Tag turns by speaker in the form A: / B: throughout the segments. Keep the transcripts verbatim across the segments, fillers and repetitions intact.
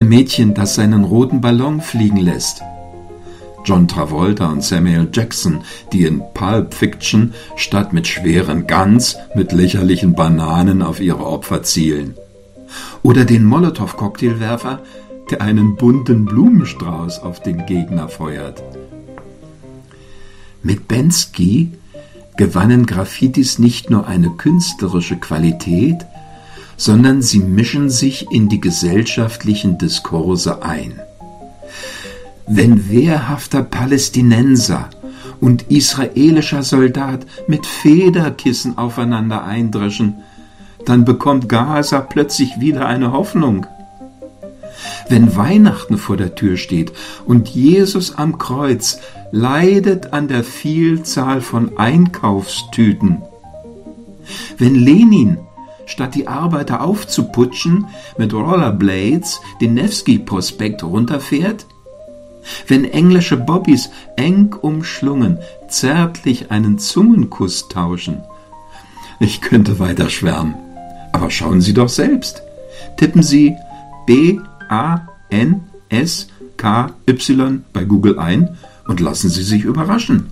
A: Mädchen, das seinen roten Ballon fliegen lässt. John Travolta und Samuel Jackson, die in Pulp Fiction statt mit schweren Guns mit lächerlichen Bananen auf ihre Opfer zielen. Oder den Molotow-Cocktailwerfer, der einen bunten Blumenstrauß auf den Gegner feuert. Mit Banksy gewannen Graffitis nicht nur eine künstlerische Qualität, sondern sie mischen sich in die gesellschaftlichen Diskurse ein. Wenn wehrhafter Palästinenser und israelischer Soldat mit Federkissen aufeinander eindreschen, dann bekommt Gaza plötzlich wieder eine Hoffnung. Wenn Weihnachten vor der Tür steht und Jesus am Kreuz leidet an der Vielzahl von Einkaufstüten. Wenn Lenin, statt die Arbeiter aufzuputschen, mit Rollerblades den Newski-Prospekt runterfährt. Wenn englische Bobbys eng umschlungen zärtlich einen Zungenkuss tauschen. Ich könnte weiter schwärmen, aber schauen Sie doch selbst. Tippen Sie B A N S K Y bei Google ein und lassen Sie sich überraschen.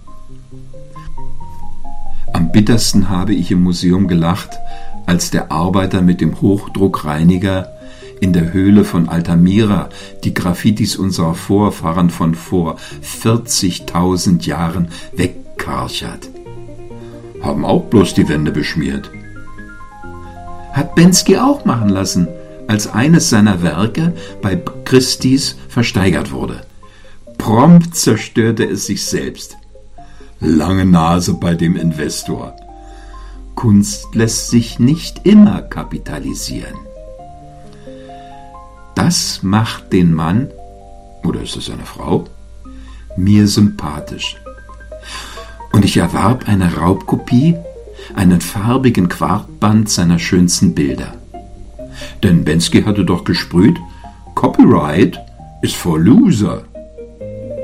A: Am bittersten habe ich im Museum gelacht, als der Arbeiter mit dem Hochdruckreiniger in der Höhle von Altamira die Graffitis unserer Vorfahren von vor vierzigtausend Jahren wegkarchert. Haben auch bloß die Wände beschmiert. Hat Banksy auch machen lassen, als eines seiner Werke bei Christie's versteigert wurde. Prompt zerstörte es sich selbst. Lange Nase bei dem Investor. Kunst lässt sich nicht immer kapitalisieren. Das macht den Mann, oder ist es eine Frau, mir sympathisch. Und ich erwarb eine Raubkopie, einen farbigen Quartband seiner schönsten Bilder. Denn Banksy hatte doch gesprüht, Copyright ist for loser.